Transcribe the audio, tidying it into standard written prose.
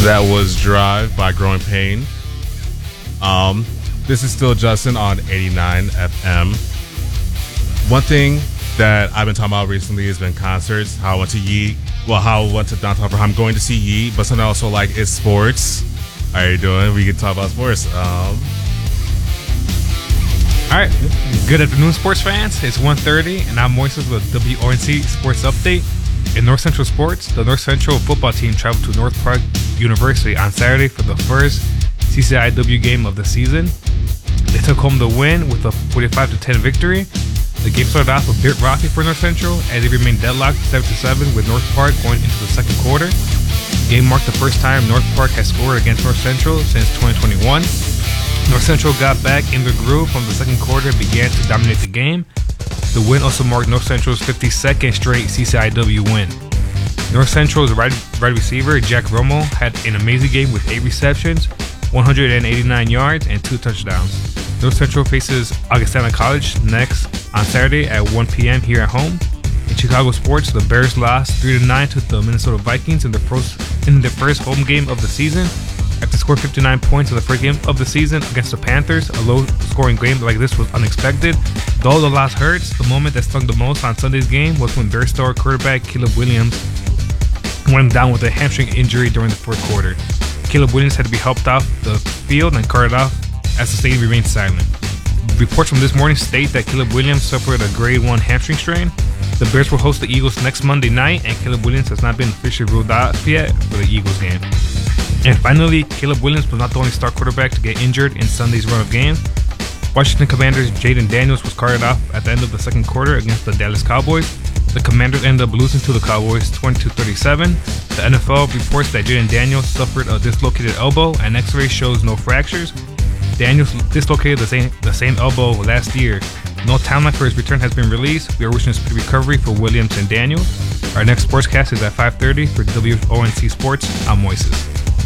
That was Drive by Growing Pain. This is still Justin on 89 FM. One thing that I've been talking about recently has been concerts. How I went to Yeet. Well, how I went to downtown for I'm going to see Yeet, but something also like is sports. How are you doing? We can talk about sports. All right. Good afternoon, sports fans. It's 1:30, and I'm Moises with WONC Sports Update. In North Central sports, the North Central football team traveled to North Park University on Saturday for the first CCIW game of the season. They took home the win with a 45-10 victory. The game started off a bit rocky for North Central as they remained deadlocked 7-7 with North Park going into the second quarter. The game marked the first time North Park has scored against North Central since 2021. North Central got back in the groove from the second quarter and began to dominate the game. The win also marked North Central's 52nd straight CCIW win. North Central's wide receiver, Jack Romo, had an amazing game with 8 receptions, 189 yards, and 2 touchdowns. North Central faces Augustana College next on Saturday at 1 p.m. here at home. In Chicago sports, the Bears lost 3-9 to the Minnesota Vikings in their first home game of the season. After scoring 59 points in the first game of the season against the Panthers, a low-scoring game like this was unexpected. Though the loss hurts, the moment that stung the most on Sunday's game was when Bears star quarterback Caleb Williams went down with a hamstring injury during the fourth quarter. Caleb Williams had to be helped off the field and carted off as the stadium remained silent. Reports from this morning state that Caleb Williams suffered a grade 1 hamstring strain. The Bears will host the Eagles next Monday night, and Caleb Williams has not been officially ruled out yet for the Eagles game. And finally, Caleb Williams was not the only star quarterback to get injured in Sunday's run of games. Washington Commanders' Jaden Daniels was carted off at the end of the second quarter against the Dallas Cowboys. The Commanders ended up losing to the Cowboys 20-37. The NFL reports that Jaden Daniels suffered a dislocated elbow, and X-ray shows no fractures. Daniels dislocated the same elbow last year. No timeline for his return has been released. We are wishing a speedy recovery for Williams and Daniels. Our next sportscast is at 5:30 for WONC Sports. I'm Moises.